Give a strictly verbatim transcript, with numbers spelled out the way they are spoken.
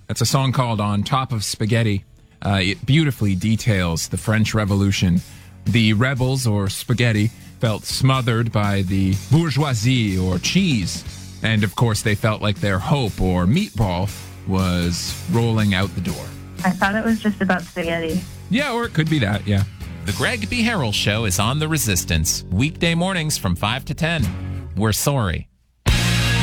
That's a song called On Top of Spaghetti. Uh, it beautifully details the French Revolution. The rebels, or spaghetti, felt smothered by the bourgeoisie, or cheese. And, of course, they felt like their hope, or meatball, was rolling out the door. I thought it was just about spaghetti. Yeah, or it could be that, yeah. The Greg B. Harrell Show is on The Resistance, weekday mornings from five to ten. We're sorry.